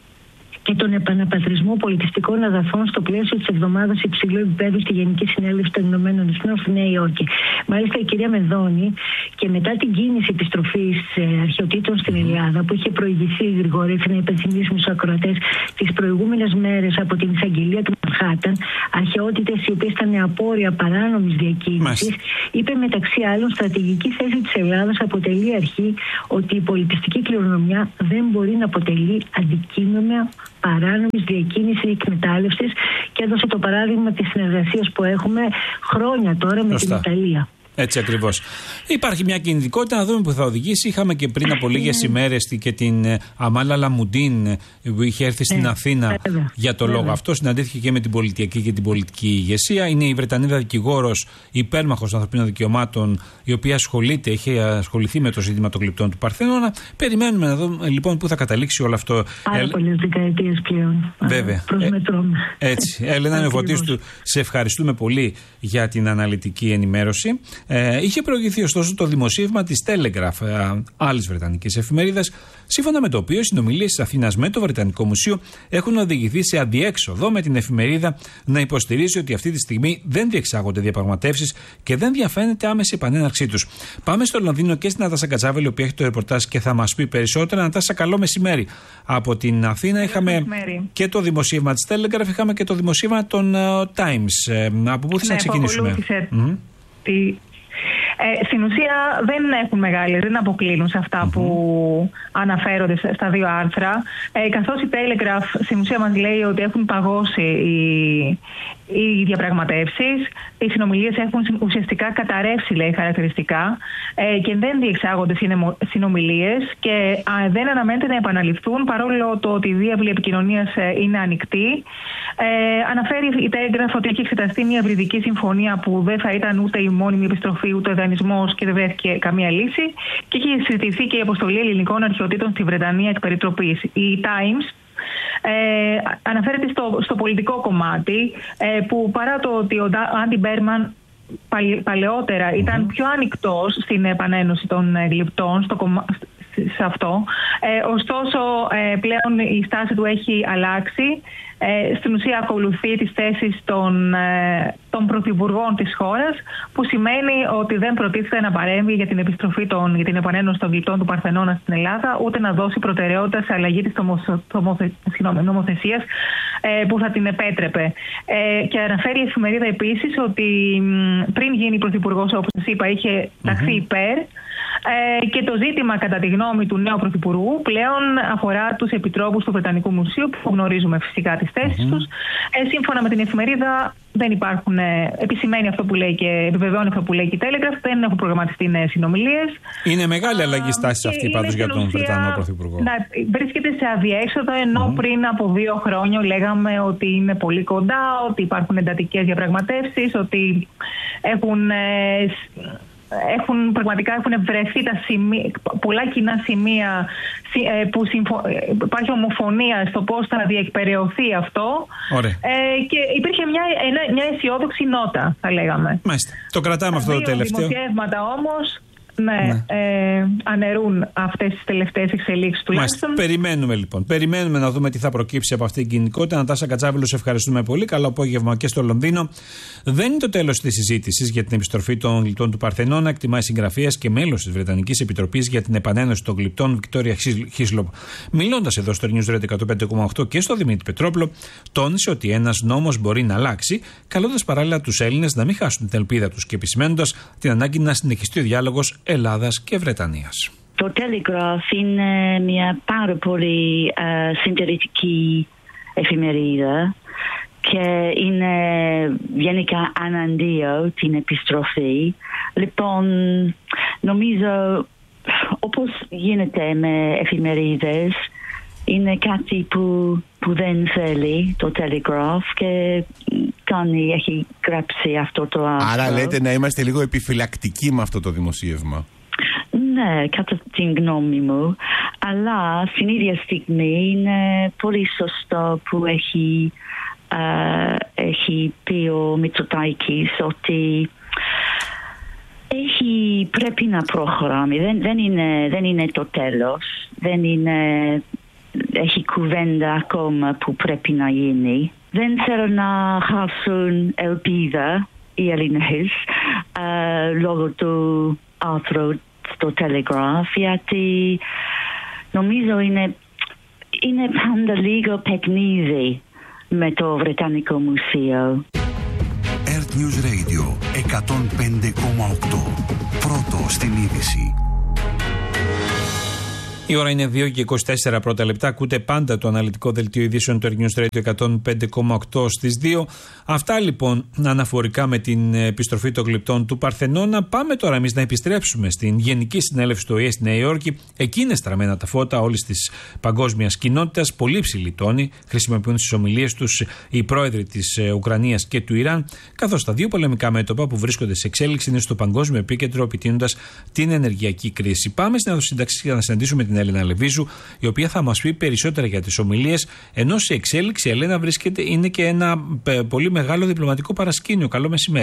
και τον επαναπατρισμό πολιτιστικών αδαφών στο πλαίσιο της εβδομάδας υψηλού επίπεδου στη Γενική Συνέλευση των Ηνωμένων Εθνών στη Νέα Υόρκη. Μάλιστα, η κυρία Μενδώνη, και μετά την κίνηση επιστροφής ε, αρχαιοτήτων στην Ελλάδα, που είχε προηγηθεί, Γρηγόρη, να υπενθυμίσουμε στους ακροατές, τις προηγούμενες μέρες από την εισαγγελία του Μανχάταν, αρχαιότητες οι οποίες ήταν απόρρια παράνομης διακίνησης, είπε μεταξύ άλλων: στρατηγική θέση της Ελλάδας αποτελεί αρχή ότι η πολιτιστική κληρονομιά δεν μπορεί να αποτελεί αντικείμενο παράνομης διακίνησης ή εκμετάλλευσης, και έδωσε το παράδειγμα της συνεργασίας που έχουμε χρόνια τώρα με Λωστά. την Ιταλία. Έτσι ακριβώς. Υπάρχει μια κινητικότητα, να δούμε που θα οδηγήσει. Είχαμε και πριν από λίγες ημέρες και την Αμάλα Λαμουντίν που είχε έρθει στην Αθήνα για το λόγο αυτό. Συναντήθηκε και με την πολιτική και την πολιτική ηγεσία. Είναι η Βρετανίδα δικηγόρος, υπέρμαχος των ανθρωπίνων δικαιωμάτων, η οποία ασχολείται, έχει ασχοληθεί με το ζήτημα των γλυπτών του Παρθενώνα. Περιμένουμε να δούμε λοιπόν πού θα καταλήξει όλο αυτό. Πάρα ε... πολλές δεκαετίες πλέον. Βέβαια. Προσμετρούμε. Ε, έτσι. Έλενα Νεφωτίστου, σε ευχαριστούμε πολύ για την αναλυτική ενημέρωση. Ε, είχε προηγηθεί ωστόσο το δημοσίευμα της Telegraph, ε, άλλης βρετανικής εφημερίδας, σύμφωνα με το οποίο οι συνομιλίες της Αθήνας με το Βρετανικό Μουσείο έχουν οδηγηθεί σε αντιέξοδο, με την εφημερίδα να υποστηρίζει ότι αυτή τη στιγμή δεν διεξάγονται διαπραγματεύσεις και δεν διαφαίνεται άμεση επανέναρξή τους. Πάμε στο Λονδίνο και στην Νατάσα Κατσάβελη, η οποία έχει το ρεπορτάζ και θα μας πει περισσότερα. Νατάσα, καλό μεσημέρι. Από την Αθήνα είχαμε μεσημέρι. Και το δημοσίευμα της Telegraph, είχαμε και το δημοσίευμα των uh, Times. Ε, από πού θα ναι, ξεκινήσουμε? Mm-hmm. Τη... Ε, στην ουσία δεν έχουν μεγάλες, δεν αποκλίνουν σε αυτά mm-hmm. που αναφέρονται στα δύο άρθρα, ε, καθώς η Telegraph στην ουσία μας λέει ότι έχουν παγώσει οι, οι διαπραγματεύσεις, οι συνομιλίες έχουν ουσιαστικά καταρρεύσει, λέει, χαρακτηριστικά, ε, και δεν διεξάγονται συνομιλίες και α, δεν αναμένεται να επαναληφθούν, παρόλο το ότι η διάβλη επικοινωνίας ε, είναι ανοιχτή. Ε, αναφέρει η Telegraph ότι έχει εξεταστεί μια ευρυδική συμφωνία που δεν θα ήταν ούτε η μόνιμη επιστροφή ούτε ο δανεισμός και δεν βρέθηκε καμία λύση, και έχει συζητηθεί και η αποστολή ελληνικών αρχαιοτήτων στη Βρετανία εκ περιτροπής. Η Times ε, αναφέρεται στο, στο πολιτικό κομμάτι, ε, που παρά το ότι ο Άντι Μπέρμαν παλαιότερα ήταν πιο ανοιχτός στην επανένωση των γλυπτών στο κομμα... σε αυτό, ε, ωστόσο ε, πλέον η στάση του έχει αλλάξει. Ε, στην ουσία ακολουθεί τις θέσεις των, ε, των πρωθυπουργών της χώρας, που σημαίνει ότι δεν προτίθεται να παρέμβει για την επιστροφή των, για την επανένωση των γλυπτών του Παρθενώνα στην Ελλάδα, ούτε να δώσει προτεραιότητα σε αλλαγή της νομοθεσίας ε, που θα την επέτρεπε. Ε, και αναφέρει η εφημερίδα επίσης ότι μ, πριν γίνει πρωθυπουργός, όπως σας είπα, είχε ταχθεί mm-hmm. υπέρ. Ε, και το ζήτημα, κατά τη γνώμη του νέου πρωθυπουργού, πλέον αφορά τους επιτρόπους του Βρετανικού Μουσείου, που γνωρίζουμε φυσικά τις θέσεις mm-hmm. τους. Ε, σύμφωνα με την εφημερίδα, δεν υπάρχουν, ε, επισημαίνει αυτό που λέει και επιβεβαιώνει αυτό που λέει και η Telegraph, δεν έχουν προγραμματιστεί νέες συνομιλίες. Είναι μεγάλη αλλαγή στάση αυτή πάντως για τον Βρετανό πρωθυπουργό. Να, βρίσκεται σε αδιέξοδο, ενώ mm-hmm. πριν από δύο χρόνια λέγαμε ότι είναι πολύ κοντά, ότι υπάρχουν εντατικές διαπραγματεύσεις, ότι έχουν. Ε, Έχουν, πραγματικά έχουν βρεθεί τα σημεία, πολλά κοινά σημεία που συμφω... υπάρχει ομοφωνία στο πώς θα διεκπεραιωθεί αυτό. Ε, και υπήρχε μια, μια αισιόδοξη νότα, θα λέγαμε. Μάλιστα. Το κρατάμε αυτό το τελευταίο. Τα δημοσιεύματα όμως ναι, ναι. Ε, αναιρούν αυτές τις τελευταίες εξελίξεις τουλάχιστον. Περιμένουμε λοιπόν. Περιμένουμε να δούμε τι θα προκύψει από αυτή την κοινικότητα. Νατάσα Κατσάβελου, σε ευχαριστούμε πολύ. Καλό απόγευμα και στο Λονδίνο. Δεν είναι το τέλος της συζήτησης για την επιστροφή των γλυπτών του Παρθενώνα. Εκτιμάει συγγραφέας και μέλος της Βρετανικής Επιτροπής για την Επανένωση των Γλυπτών, Βικτόρια Χίσλοπ. Μιλώντας εδώ στο News Radio εκατόν πέντε κόμμα οκτώ και στο Δημήτρη Πετρόπουλο, τόνισε ότι ένας νόμος μπορεί να αλλάξει, καλώντας παράλληλα τους Έλληνες να μην χάσουν την ελπίδα τους και επισημαίνοντας την ανάγκη να συνεχιστεί ο διάλογος Ελλάδας και Βρετανίας. Το Telegraph είναι μια πάρα πολύ uh, συντηρητική εφημερίδα και είναι γενικά αναντίον την επιστροφή. Λοιπόν, νομίζω όπως γίνεται με εφημερίδες, είναι κάτι που, που δεν θέλει το Telegraph και κάνει, έχει γράψει αυτό το άρθρο. Άρα λέτε να είμαστε λίγο επιφυλακτικοί με αυτό το δημοσίευμα. Ναι, κατά την γνώμη μου. Αλλά στην ίδια στιγμή είναι πολύ σωστό που έχει, uh, έχει πει ο Μητσοτάκης ότι έχει, πρέπει να προχωράμε. Δεν, δεν, είναι, δεν είναι το τέλος. Δεν είναι, έχει κουβέντα ακόμα που πρέπει να γίνει. Δεν θέλω να χάσουν ελπίδα οι Έλληνες uh, λόγω του άρθρου στο Telegraph, γιατί νομίζω είναι, είναι πάντα λίγο παιχνίδι με το Βρετανικό Μουσείο. Earth News Radio εκατόν πέντε κόμμα οκτώ. Πρώτο στην είδηση. Η ώρα είναι δύο και είκοσι τέσσερα πρώτα λεπτά. Ακούτε πάντα το αναλυτικό δελτίο ειδήσεων του Earth News Radio εκατόν πέντε κόμμα οκτώ στις δύο. Αυτά λοιπόν αναφορικά με την επιστροφή των γλυπτών του Παρθενώνα. Πάμε τώρα εμείς να επιστρέψουμε στην Γενική Συνέλευση του Ο Η Ε στη Νέα Υόρκη. Εκεί είναι στραμμένα τα φώτα όλης της παγκόσμιας κοινότητας. Πολύ ψηλοί τόνοι χρησιμοποιούν στις ομιλίες τους οι πρόεδροι της Ουκρανίας και του Ιράν. Καθώς τα δύο πολεμικά μέτωπα που βρίσκονται σε εξέλιξη είναι στο παγκόσμιο επίκεντρο, επιτείνοντας την ενεργειακή κρίση. Πάμε στην Αδοσύνταξη για να συναντήσουμε την Έλενα Λεβίζου, η οποία θα μας πει περισσότερα για τις ομιλίες. Ενώ σε εξέλιξη, Ελένα, βρίσκεται, είναι και ένα πολύ μεγάλο διπλωματικό παρασκήνιο. Καλό μεσημέρι.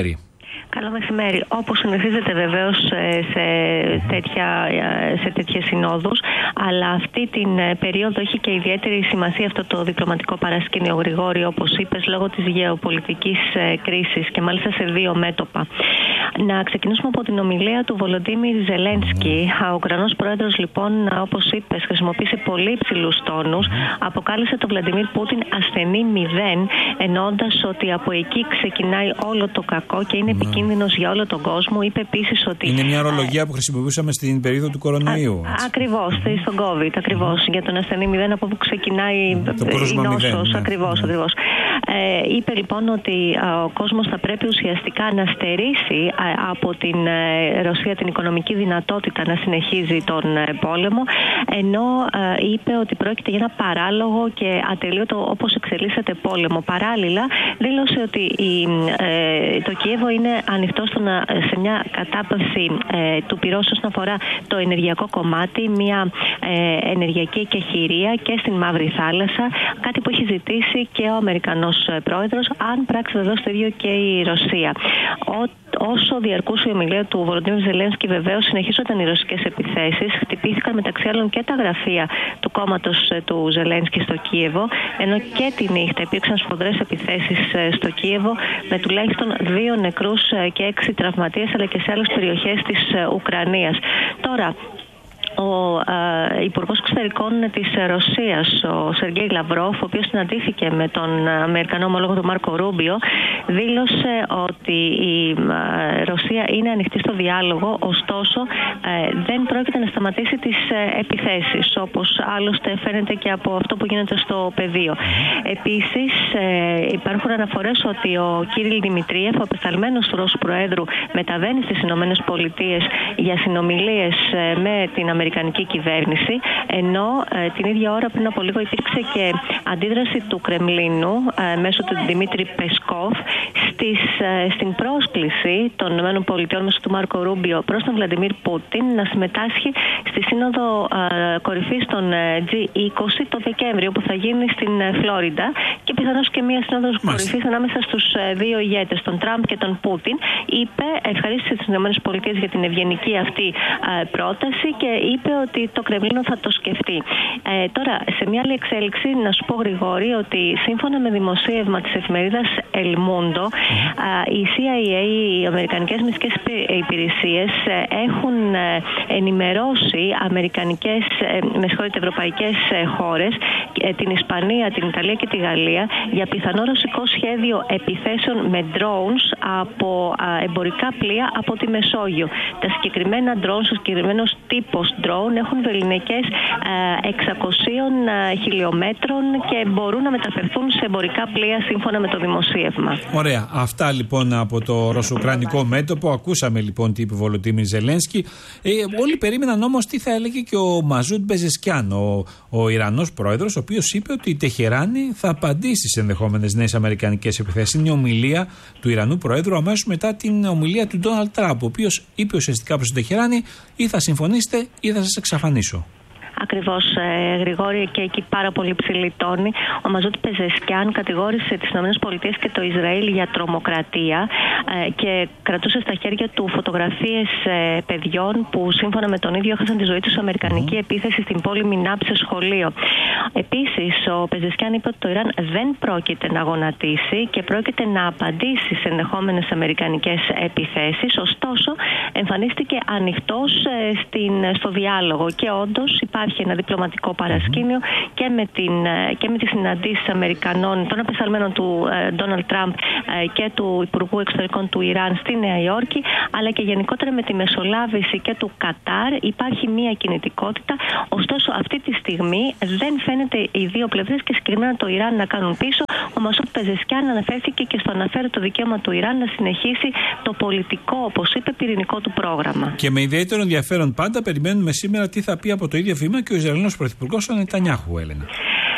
Καλό μεσημέρι. Όπως συνηθίζεται βεβαίως σε, τέτοια, σε τέτοιες συνόδους, αλλά αυτή την περίοδο έχει και ιδιαίτερη σημασία αυτό το διπλωματικό παρασκήνιο, Γρηγόρη, όπως είπες, λόγω της γεωπολιτικής κρίσης και μάλιστα σε δύο μέτωπα. Να ξεκινήσουμε από την ομιλία του Βολοντίμιρ Ζελένσκι. Ο Ουκρανός πρόεδρος, λοιπόν, όπως είπες, χρησιμοποίησε πολύ υψηλούς τόνους. Αποκάλεσε τον Βλαντιμίρ Πούτιν ασθενή μηδέν, εννοώντας ότι από εκεί ξεκινάει όλο το κακό και είναι επικίνδυνος για όλο τον κόσμο. Είπε επίσης ότι. Είναι μια ορολογία που χρησιμοποιούσαμε στην περίοδο του κορονοϊού. Ακριβώς, στον COVID, ακριβώς. Για τον ασθενή μηδέν, από όπου ξεκινάει η νόσος. Ακριβώς, ακριβώς. Ε, είπε λοιπόν ότι ο κόσμος θα πρέπει ουσιαστικά να στερήσει από την Ρωσία την οικονομική δυνατότητα να συνεχίζει τον πόλεμο, ενώ είπε ότι πρόκειται για ένα παράλογο και ατελείωτο όπως εξελίσσεται πόλεμο. Παράλληλα, δήλωσε ότι η, το Κιέβο είναι ανοιχτό στο να, σε μια κατάπαυση του πυρός όσον αφορά το ενεργειακό κομμάτι, μια ενεργειακή εκεχηρία και στην Μαύρη Θάλασσα, κάτι που έχει ζητήσει και ο Αμερικανός πρόεδρος, αν πράξει βεβαίως το ίδιο και η Ρωσία. Ο, όσο διαρκούσε η ομιλία του Βολοντίμιρ Ζελένσκι, βεβαίως συνεχίζονταν οι ρωσικές επιθέσεις. Χτυπήθηκαν μεταξύ άλλων και τα γραφεία του κόμματος του Ζελένσκι στο Κίεβο, ενώ και τη νύχτα υπήρξαν σφοδρές επιθέσεις στο Κίεβο με τουλάχιστον δύο νεκρούς και έξι τραυματίες, αλλά και σε άλλες περιοχές της Ουκρανίας. Τώρα, ο ε, Υπουργός Εξωτερικών της Ρωσίας, ο Σεργέη Λαυρόφ, ο οποίος συναντήθηκε με τον Αμερικανό ομόλογο του Μάρκο Ρούμπιο, δήλωσε ότι η ε, Ρωσία είναι ανοιχτή στο διάλογο, ωστόσο ε, δεν πρόκειται να σταματήσει τις ε, επιθέσεις, όπως άλλωστε φαίνεται και από αυτό που γίνεται στο πεδίο. Επίσης, ε, υπάρχουν αναφορές ότι ο Κύριλ Δημητρίεφ, ο απεσταλμένος του Ρώσου Προέδρου, μεταβαίνει στις Ηνωμένες Πολιτείες για συνομιλίες ε, με την Αμερικανική κυβέρνηση, ενώ ε, την ίδια ώρα πριν από λίγο υπήρξε και αντίδραση του Κρεμλίνου ε, μέσω του Δημήτρη Πεσκόφ στις, ε, στην πρόσκληση των ΗΠΑ μέσω του Μάρκο Ρούμπιο προς τον Βλαντιμίρ Πούτιν να συμμετάσχει στη σύνοδο ε, κορυφής των ε, τζι είκοσι το Δεκέμβριο που θα γίνει στην ε, Φλόριντα και πιθανώς και μια σύνοδος κορυφής ανάμεσα στους ε, δύο ηγέτες, τον Τραμπ και τον Πούτιν. Είπε, ευχαρίστησε τις ΗΠΑ για την ευγενική αυτή ε, πρόταση και είπε ότι το Κρεμλίνο θα το σκεφτεί. Ε, τώρα, σε μια άλλη εξέλιξη, να σου πω, Γρηγόρη, ότι σύμφωνα με δημοσίευμα της εφημερίδας El Mundo, mm. οι σι άι έι, οι Αμερικανικές Μυστικές Υπηρεσίες, έχουν ενημερώσει αμερικανικές, με συγχωρείτε, ευρωπαϊκές χώρες, την Ισπανία, την Ιταλία και τη Γαλλία, για πιθανό ρωσικό σχέδιο επιθέσεων με drones από εμπορικά πλοία από τη Μεσόγειο. Τα συγκεκριμένα drones, ο συγκεκριμένος τύπος drone έχουν βεληνικές εξακοσίων χιλιόμετρων και μπορούν να μεταφερθούν σε εμπορικά πλοία σύμφωνα με το δημοσίευμα. Ωραία. Αυτά λοιπόν από το ρωσο-ουκρανικό μέτωπο. Ακούσαμε λοιπόν τι είπε ο Βολοντίμιρ Ζελένσκι. Ε, όλοι περίμεναν όμως τι θα έλεγε και ο Μαζούντ Πεζεσκιάν, ο, ο Ιρανός πρόεδρος, ο οποίος είπε ότι η Τεχεράνη θα απαντήσει στις ενδεχόμενες νέες αμερικανικές επιθέσεις. Είναι η ομιλία του Ιρανού πρόεδρου αμέσως μετά την ομιλία του Ντόναλντ Τραμπ, ο οποίος είπε ουσιαστικά προς την Τεχεράνη ή θα συμφωνήσετε ή θα σας εξαφανίσω. Ακριβώς, ε, Γρηγόρη, και εκεί πάρα πολύ ψηλή τόνη. Ο Μαζούντ Πεζεσκιάν κατηγόρησε τις ΗΠΑ και το Ισραήλ για τρομοκρατία ε, και κρατούσε στα χέρια του φωτογραφίες ε, παιδιών που σύμφωνα με τον ίδιο έχασαν τη ζωή τους σε αμερικανική mm. επίθεση στην πόλη Μινάπ σε σχολείο. Επίσης, ο Πεζεσκιάν είπε ότι το Ιράν δεν πρόκειται να γονατίσει και πρόκειται να απαντήσει σε ενδεχόμενες αμερικανικές επιθέσεις. Ωστόσο, εμφανίστηκε ανοιχτός ε, στην, στο διάλογο και όντως υπάρχει ένα διπλωματικό παρασκήνιο mm-hmm. και, με την, και με τις συναντήσεις Αμερικανών, των απεσταλμένων του Ντόναλντ Τραμπ και του Υπουργού Εξωτερικών του Ιράν στη Νέα Υόρκη, αλλά και γενικότερα με τη μεσολάβηση και του Κατάρ υπάρχει μία κινητικότητα. Ωστόσο, αυτή τη στιγμή δεν φαίνεται οι δύο πλευρές και συγκεκριμένα το Ιράν να κάνουν πίσω. Ο Μαζούντ Πεζεσκιάν αναφέρθηκε και στο αναφέρει το δικαίωμα του Ιράν να συνεχίσει το πολιτικό, όπως είπε, πυρηνικό του πρόγραμμα. Και με ιδιαίτερο ενδιαφέρον πάντα περιμένουμε σήμερα τι θα πει από το ίδιο βήμα και ο Ισραηλινός Πρωθυπουργός ο Νετανιάχου, Έλενα.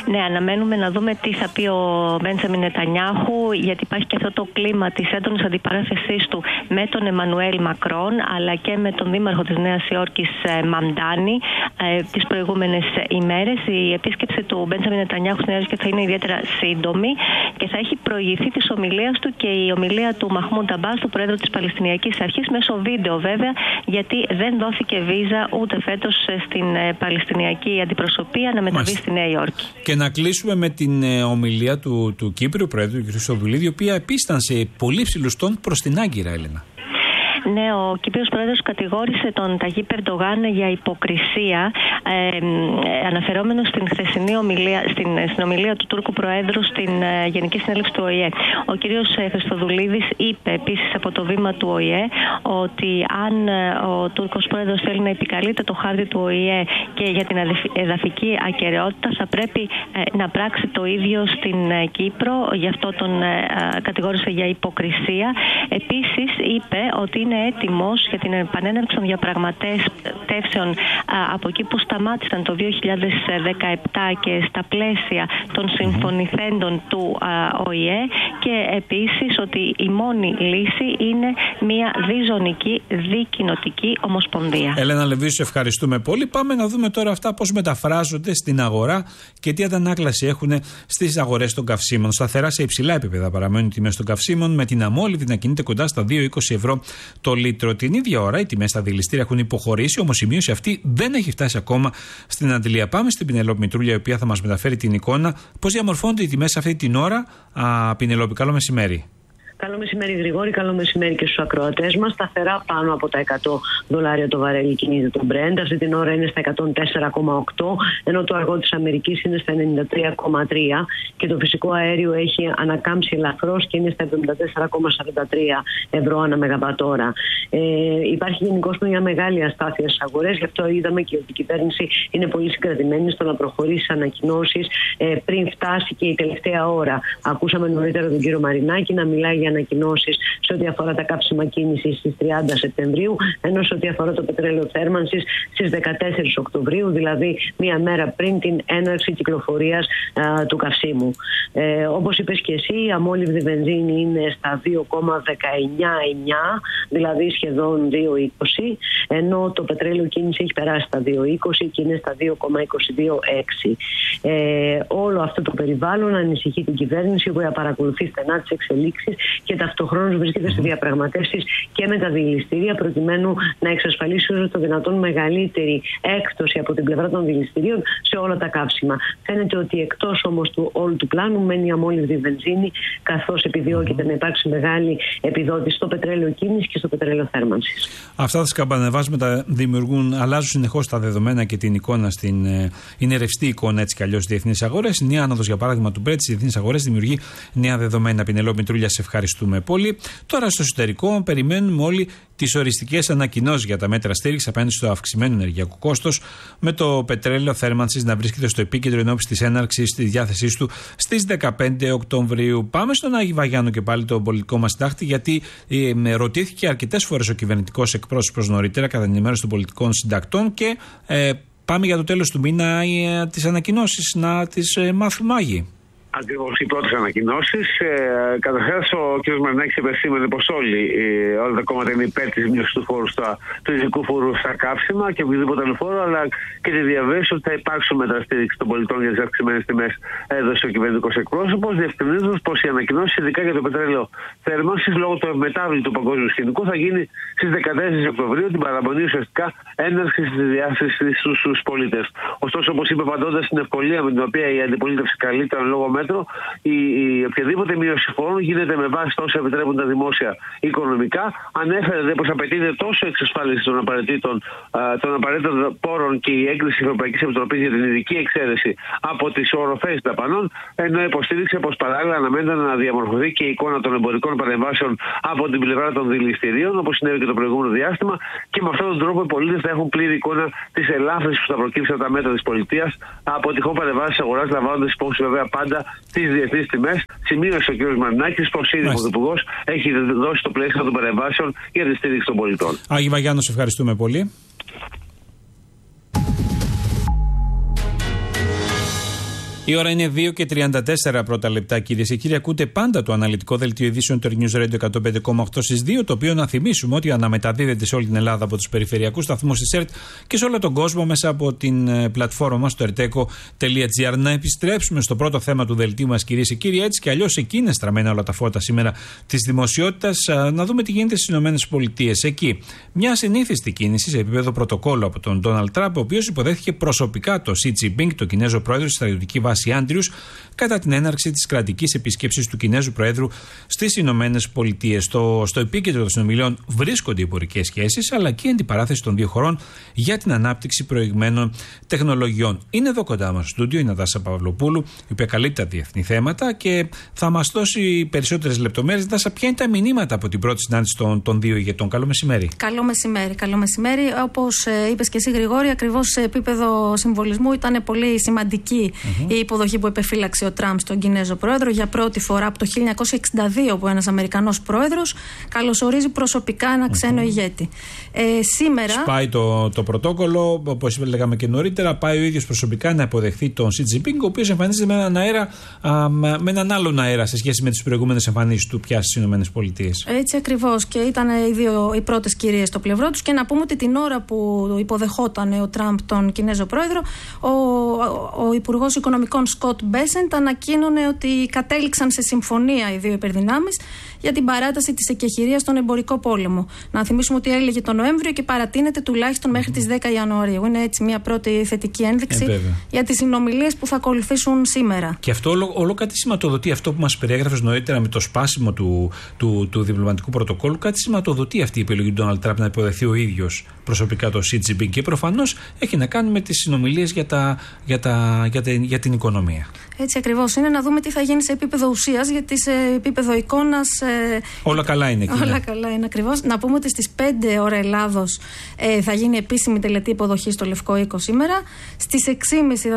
Ναι, αναμένουμε να δούμε τι θα πει ο Μπέντζαμιν Νετανιάχου, γιατί υπάρχει και αυτό το κλίμα της έντονης αντιπαράθεσής του με τον Εμμανουέλ Μακρόν, αλλά και με τον δήμαρχο της Νέας Υόρκης Μαμντάνι ε, τις προηγούμενες ημέρες. Η επίσκεψη του Μπέντζαμιν Νετανιάχου στην Νέα Υόρκη θα είναι ιδιαίτερα σύντομη και θα έχει προηγηθεί της ομιλίας του και η ομιλία του Μαχμούντ Αμπάς, του Προέδρου της Παλαιστινιακής Αρχής, μέσω βίντεο βέβαια, γιατί δεν δόθηκε βίζα ούτε φέτος στην Παλαιστινιακή αντιπροσωπεία να μεταβεί στη Νέα Υόρκη. Και να κλείσουμε με την ομιλία του, του Κύπριου Προέδρου, του κ. Χριστοδουλίδη, η οποία επίσης ήταν σε πολύ ψηλούς τόνους προς την Άγκυρα, Έλενα. Ναι, ο Κύπριος Πρόεδρος κατηγόρησε τον Ταγίπ Ερντογάν για υποκρισία, ε, ε, αναφερόμενος στην χθεσινή ομιλία, στην, στην ομιλία του Τούρκου Προέδρου στην ε, Γενική Συνέλευση του Ο Η Ε. Ο κύριος Χριστοδουλίδης είπε επίσης από το βήμα του Ο Η Ε ότι αν ε, ο Τούρκος Πρόεδρος θέλει να επικαλείται το χάρτη του Ο Η Ε και για την εδαφική ακεραιότητα, θα πρέπει ε, να πράξει το ίδιο στην ε, Κύπρο. Γι' αυτό τον ε, κατηγόρησε για υποκρισία. Επίσης είπε ότι είναι έτοιμος για την επανέναρξη των διαπραγματεύσεων από εκεί που σταμάτησαν το δύο χιλιάδες δεκαεπτά και στα πλαίσια των συμφωνηθέντων του Ο Η Ε, και επίσης ότι η μόνη λύση είναι μια διζωνική δικοινοτική ομοσπονδία. Έλενα Λεβίου, σε ευχαριστούμε πολύ. Πάμε να δούμε τώρα αυτά πώς μεταφράζονται στην αγορά και τι αντανάκλαση έχουν στις αγορές των καυσίμων. Σταθερά σε υψηλά επίπεδα παραμένουν οι τιμές των καυσίμων, με την αμόλυβδη να κινείται κοντά στα δύο είκοσι ευρώ το λίτρο. Την ίδια ώρα οι τιμές στα δηληστήρια έχουν υποχωρήσει, όμως η μείωση αυτή δεν έχει φτάσει ακόμα στην αντιλία. Πάμε στην Πινελόπη Μητρούλια, η οποία θα μας μεταφέρει την εικόνα πώς διαμορφώνονται οι τιμές αυτή την ώρα. Α, Πινελόπη, καλό μεσημέρι. Καλό μεσημέρι, Γρηγόρη. Καλό μεσημέρι και στους ακροατές μας. Σταθερά πάνω από τα εκατό δολάρια το βαρέλι κινείται το Brent. Αυτή την ώρα είναι στα εκατόν τέσσερα κόμμα οκτώ, ενώ το αργό της Αμερικής είναι στα ενενήντα τρία κόμμα τρία και το φυσικό αέριο έχει ανακάμψει ελαφρώς και είναι στα εβδομήντα τέσσερα κόμμα σαράντα τρία ευρώ ανά μεγαβατόρα. Ε, υπάρχει γενικώς μια μεγάλη αστάθεια στις αγορές, γι' αυτό είδαμε και ότι η κυβέρνηση είναι πολύ συγκρατημένη στο να προχωρήσει ανακοινώσεις ε, πριν φτάσει και η τελευταία ώρα. Ακούσαμε νωρίτερα τον κύριο Μαρινάκη να μιλάει για ανακοινώσεις σε ό,τι αφορά τα κάψιμα κίνησης στις τριάντα Σεπτεμβρίου, ενώ σε ό,τι αφορά το πετρέλαιο θέρμανσης στις δεκατέσσερις Οκτωβρίου, δηλαδή μία μέρα πριν την έναρξη κυκλοφορίας α, του καυσίμου. Ε, όπως είπες και εσύ, η αμόλυβδη βενζίνη είναι στα δύο κόμμα δεκαεννιά εννιά, δηλαδή σχεδόν δύο είκοσι, ενώ το πετρέλαιο κίνηση έχει περάσει στα δύο είκοσι και είναι στα δύο κόμμα είκοσι δύο έξι. Ε, όλο αυτό το περιβάλλον ανησυχεί την κυβέρνηση, που παρακολουθεί στενά τις εξελίξεις και ταυτοχρόνως βρίσκεται σε διαπραγματεύσεις και με τα δηληστήρια, προκειμένου να εξασφαλίσει όσο το δυνατόν μεγαλύτερη έκπτωση από την πλευρά των δηληστηρίων σε όλα τα καύσιμα. Φαίνεται ότι εκτός όμως του όλου του πλάνου μένει η αμόλυβδη βενζίνη, καθώς επιδιώκεται να υπάρξει μεγάλη επιδότηση στο πετρέλαιο κίνηση και στο πετρέλαιο θέρμανσης. Αυτά τα σκαμπανεβάσματα δημιουργούν, αλλάζουν συνεχώς τα δεδομένα και την εικόνα στην. Είναι ρευστή εικόνα έτσι κι αλλιώς στις διεθνείς αγορές. Η νέα άνοδος, για παράδειγμα, του Brent στις διεθνείς αγορές δημιουργεί νέα δεδομένα. Πινελόπη Μητρούλια, σε ευχαριστούμε πολύ. Τώρα στο εσωτερικό περιμένουμε όλοι τις οριστικές ανακοινώσεις για τα μέτρα στήριξης απέναντι στο αυξημένο ενεργειακό κόστος, με το πετρέλαιο θέρμανσης να βρίσκεται στο επίκεντρο ενώπιση της έναρξης της διάθεσής του στις δεκαπέντε Οκτωβρίου. Πάμε στον Άγη Βαγιάννου και πάλι τον πολιτικό μας συντάκτη, γιατί ε, ρωτήθηκε αρκετές φορές ο κυβερνητικός εκπρόσωπος νωρίτερα κατά την ενημέρωση των πολιτικών συντακτών και ε, πάμε για το τέλος του μήνα ε, τις ανακοινώσεις να τις ε, μάθουμε, Άγη. Ακριβώς οι πρώτες ανακοινώσεις. Ε, Καταρχάς, ο κ. Μαρινάκης επεσήμανε πως όλοι, ε, όλα τα κόμματα είναι υπέρ της μείωσης του φόρου στα, του ειδικού φόρου στα καύσιμα και οποιοδήποτε άλλο φόρο, αλλά και τη διαβέβαιωση ότι θα υπάρξουν μέτρα στήριξη των πολιτών για τις αυξημένες τιμές, έδωσε ο κυβερνητικός εκπρόσωπος, διευκρινίζοντας πως οι ανακοινώσεις, ειδικά για το πετρέλαιο θέρμανσης, λόγω του ευμετάβλητου παγκόσμιου σκηνικού, θα γίνει στις δεκατέσσερις Οκτωβρίου, την παραμονή ουσιαστικά έναρξη της διάθεσης στους πολίτες. Ωστόσο, όπως είπε, απαντώντας στην ευκολία με την οποία η αντιπολίτευση καλεί τον λόγο μέτρο, η, η οποιαδήποτε μείωση φόρων γίνεται με βάση τόσο επιτρέπουν τα δημόσια οικονομικά. Ανέφερε δε πως απαιτείται τόσο εξασφάλιση των απαραίτητων, των απαραίτητων πόρων και η έγκριση της Ευρωπαϊκής Επιτροπής για την ειδική εξαίρεση από τις οροφές δαπανών, ενώ υποστήριξε πως παράλληλα αναμένεται να διαμορφωθεί και η εικόνα των εμπορικών παρεμβάσεων από την πλευρά των δηληστηρίων, όπως συνέβη και το προηγούμενο διάστημα, και με αυτόν τον τρόπο οι πολίτες θα έχουν πλήρη εικόνα της ελάφρυνσης που θα προκύψει από τα μέτρα της πολιτείας από τυχόν παρεμβάσεις αγοράς, λαμβάνοντας υπόψη βέβαια πάντα τις διεθνείς τιμές. Σημείωσε ο κ. Μαρινάκης πως ήδη ο Πρωθυπουργός έχει δώσει το πλαίσιο των παρεμβάσεων για τη στήριξη των πολιτών. Άγη Βαγιάννου, σε ευχαριστούμε πολύ. Η ώρα είναι δύο και τριάντα τέσσερα πρώτα λεπτά, κυρίες και κύριοι. Ακούτε πάντα το αναλυτικό δελτίο ειδήσεων του News Radio εκατόν πέντε κόμμα οκτώ στις δύο, το οποίο να θυμίσουμε ότι αναμεταδίδεται σε όλη την Ελλάδα από τους περιφερειακούς σταθμούς της ΕΡΤ και σε όλο τον κόσμο μέσα από την πλατφόρμα μας στο ερτέκο τελεία τζι άρ. Να επιστρέψουμε στο πρώτο θέμα του δελτίου μας, κυρίες και κύριοι. Έτσι κι αλλιώς εκεί είναι στραμμένα όλα τα φώτα σήμερα της δημοσιότητας. Να δούμε τι γίνεται στις ΗΠΑ. Εκεί, μια ασυνήθιστη κίνηση σε επίπεδο πρωτοκόλλου από τον Ντόναλντ Τραμπ, ο οποίος υποδέχθηκε προσωπικά το Σι Τζινπίνγκ, τον Κινέζο πρόεδρο, στη στρατιωτική βάση Άντριους, κατά την έναρξη της κρατικής επίσκεψης του Κινέζου Προέδρου στις Ηνωμένες Πολιτείες. Στο, στο επίκεντρο των συνομιλιών βρίσκονται οι εμπορικές σχέσεις, αλλά και η αντιπαράθεση των δύο χωρών για την ανάπτυξη προηγμένων τεχνολογιών. Είναι εδώ κοντά μας στο στούντιο η Νατάσα Παυλοπούλου, η οποία καλύπτει τα διεθνή θέματα και θα μας δώσει περισσότερες λεπτομέρειες. Νατάσα, ποια είναι τα μηνύματα από την πρώτη συνάντηση των, των δύο ηγετών? Καλό μεσημέρι. Καλό μεσημέρι. Καλό μεσημέρι. Όπως ε, είπες και εσύ, Γρηγόρη, ακριβώς σε επίπεδο συμβολισμού ήταν πολύ σημαντική mm-hmm. η υποδοχή που επεφύλαξε ο Τραμπ στον Κινέζο πρόεδρο. Για πρώτη φορά από το χίλια εννιακόσια εξήντα δύο που ένας Αμερικανός πρόεδρος καλωσορίζει προσωπικά ένα ξένο mm-hmm. ηγέτη. Ε, σήμερα. Σπάει το, το πρωτόκολλο, όπως λέγαμε και νωρίτερα, πάει ο ίδιος προσωπικά να υποδεχθεί τον Σι Τζινπίνγκ, ο οποίος εμφανίζεται με έναν αέρα, α, με έναν άλλον αέρα σε σχέση με τις προηγούμενες εμφανίσεις του πια στις ΗΠΑ. Έτσι ακριβώς. Και ήταν οι δύο οι πρώτες κυρίες στο πλευρό τους. Και να πούμε ότι την ώρα που υποδεχόταν ο Τραμπ τον Κινέζο πρόεδρο, ο, ο, ο Υπουργός Οικονομικών Σκοτ Μπέσεντ ανακοίνωνε ότι κατέληξαν σε συμφωνία οι δύο υπερδυνάμεις για την παράταση της εκεχηρίας στον εμπορικό πόλεμο. Να θυμίσουμε ότι έλεγε τον Νοέμβριο και παρατείνεται τουλάχιστον μέχρι τις δέκα Ιανουαρίου. Είναι έτσι μια πρώτη θετική ένδειξη ε, για τις συνομιλίες που θα ακολουθήσουν σήμερα. Και αυτό όλο, όλο κάτι σηματοδοτεί, αυτό που μας περιέγραφες νωρίτερα με το σπάσιμο του, του, του διπλωματικού πρωτοκόλλου, κάτι σηματοδοτεί αυτή η επιλογή του Ντόναλντ Τραμπ να υποδεχθεί ο ίδιος προσωπικά το Σι Τζινπίνγκ και προφανώς έχει να κάνει με τις συνομιλίες για, τα, για, τα, για, τα, για την οικονομία. Έτσι ακριβώς. Είναι να δούμε τι θα γίνει σε επίπεδο ουσίας, γιατί σε επίπεδο εικόνας. Ε, όλα καλά είναι εκεί. Όλα καλά είναι ακριβώς. Να πούμε ότι στις πέντε ώρα Ελλάδος ε, θα γίνει επίσημη τελετή υποδοχή στο Λευκό Οίκο σήμερα. Στις έξι και μισή θα,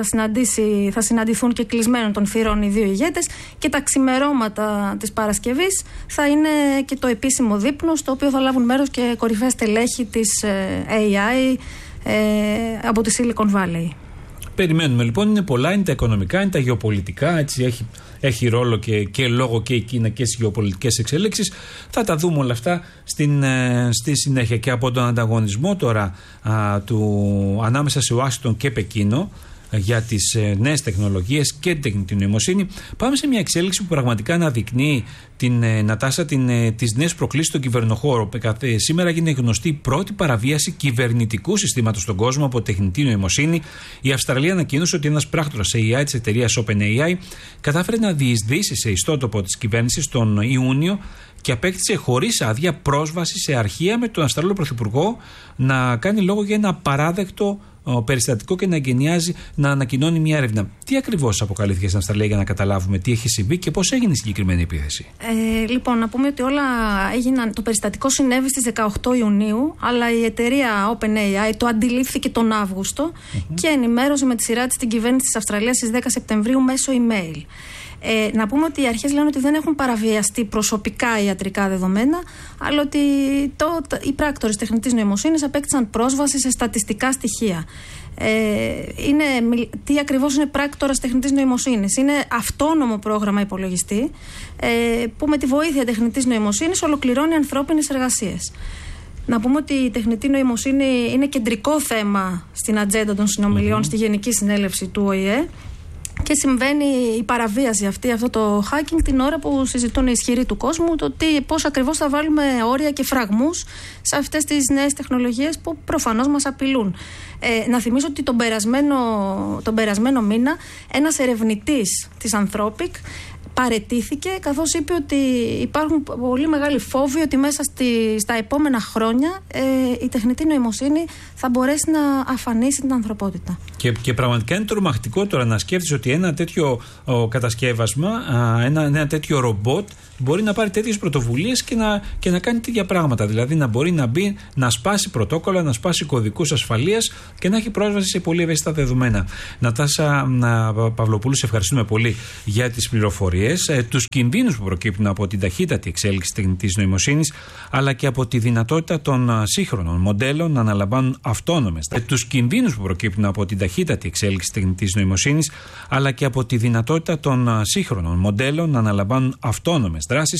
θα συναντηθούν και κλεισμένων των θυρών οι δύο ηγέτες και τα ξημερώματα της Παρασκευής θα είναι και το επίσημο δείπνο, στο οποίο θα λάβουν μέρος και κορυφαία στελέχη της ε, έι άι ε, από τη Silicon Valley. Περιμένουμε λοιπόν, είναι πολλά, είναι τα οικονομικά, είναι τα γεωπολιτικά, έτσι έχει, έχει ρόλο και, και λόγο και η Κίνα και στις γεωπολιτικές εξελίξεις. Θα τα δούμε όλα αυτά στην, στη συνέχεια. Και από τον ανταγωνισμό τώρα α, του, ανάμεσα σε Ουάσιγκτον και Πεκίνο για τις ε, νέες τεχνολογίες και την τεχνητή νοημοσύνη, πάμε σε μια εξέλιξη που πραγματικά αναδεικνύει την ε, Νατάσα την, ε, τις νέες προκλήσεις στον κυβερνοχώρο. Ε, σήμερα γίνεται γνωστή η πρώτη παραβίαση κυβερνητικού συστήματος στον κόσμο από τεχνητή νοημοσύνη. Η Αυστραλία ανακοίνωσε ότι ένας πράκτορας έι άι της εταιρείας OpenAI κατάφερε να διεισδύσει σε ιστότοπο της κυβέρνησης τον Ιούνιο και απέκτησε χωρίς άδεια πρόσβαση σε αρχεία, με τον Αυστραλό Πρωθυπουργό να κάνει λόγο για ένα απαράδεκτο περιστατικό και να εγκαινιάζει, να ανακοινώνει μια έρευνα. Τι ακριβώς αποκαλύφθηκε στην Αυστραλία για να καταλάβουμε τι έχει συμβεί και πώς έγινε η συγκεκριμένη επίθεση? Ε, λοιπόν, να πούμε ότι όλα έγιναν. Το περιστατικό συνέβη στις δεκαοκτώ Ιουνίου, αλλά η εταιρεία OpenAI το αντιλήφθηκε τον Αύγουστο mm-hmm. και ενημέρωσε με τη σειρά της την κυβέρνηση της Αυστραλίας στις δέκα Σεπτεμβρίου μέσω email. Ε, να πούμε ότι οι αρχές λένε ότι δεν έχουν παραβιαστεί προσωπικά ιατρικά δεδομένα, αλλά ότι το, το, οι πράκτορες τεχνητής νοημοσύνης απέκτησαν πρόσβαση σε στατιστικά στοιχεία. Ε, είναι, τι ακριβώς είναι πράκτορας τεχνητής νοημοσύνης? Είναι αυτόνομο πρόγραμμα υπολογιστή ε, που με τη βοήθεια τεχνητής νοημοσύνης ολοκληρώνει ανθρώπινες εργασίες. Να πούμε ότι η τεχνητή νοημοσύνη είναι κεντρικό θέμα στην ατζέντα των συνομιλιών mm-hmm. στη Γενική Συνέλευση του Ο Η Ε. Και συμβαίνει η παραβίαση αυτή, αυτό το hacking, την ώρα που συζητούν οι ισχυροί του κόσμου το τι, πώς ακριβώς θα βάλουμε όρια και φραγμούς σε αυτές τις νέες τεχνολογίες που προφανώς μας απειλούν. Ε, να θυμίσω ότι τον περασμένο, τον περασμένο μήνα ένας ερευνητής της Anthropic παραιτήθηκε, καθώς είπε ότι υπάρχουν πολύ μεγάλοι φόβοι ότι μέσα στη, στα επόμενα χρόνια ε, η τεχνητή νοημοσύνη θα μπορέσει να αφανίσει την ανθρωπότητα. Και, και πραγματικά είναι τρομακτικό τώρα να σκέφτεσαι ότι ένα τέτοιο ο, κατασκεύασμα, α, ένα, ένα τέτοιο ρομπότ μπορεί να πάρει τέτοιες πρωτοβουλίες και να, και να κάνει τέτοια πράγματα. Δηλαδή να μπορεί να μπει, να σπάσει πρωτόκολλα, να σπάσει κωδικούς ασφαλείας και να έχει πρόσβαση σε πολύ ευαίσθητα δεδομένα. Νατάσα Παυλοπούλου, σε ευχαριστούμε πολύ για τις πληροφορίες. ΗΠΑ, ε, τους κινδύνους που προκύπτουν από την ταχύτατη εξέλιξη τεχνητής νοημοσύνης, αλλά και από τη δυνατότητα των α, σύγχρονων μοντέλων να αναλαμβάνουν αυτόνομες δράσεις. Ε, τους κινδύνους που προκύπτουν από την ταχύτατη εξέλιξη τεχνητής νοημοσύνης, αλλά και από τη δυνατότητα των α, σύγχρονων μοντέλων να αναλαμβάνουν αυτόνομες δράσεις.